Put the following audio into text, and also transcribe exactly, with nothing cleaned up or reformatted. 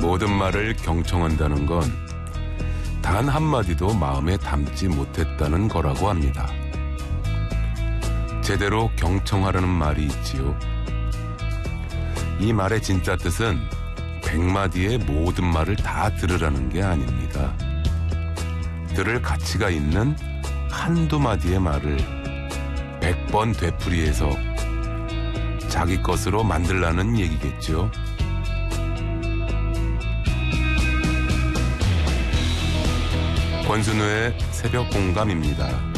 모든 말을 경청한다는 건 단 한마디도 마음에 담지 못했다는 거라고 합니다. 제대로 경청하라는 말이 있지요. 이 말의 진짜 뜻은 백마디의 모든 말을 다 들으라는 게 아닙니다. 들을 가치가 있는 한두 마디의 말을 백 번 되풀이해서 자기 것으로 만들라는 얘기겠죠. 권순우의 새벽 공감입니다.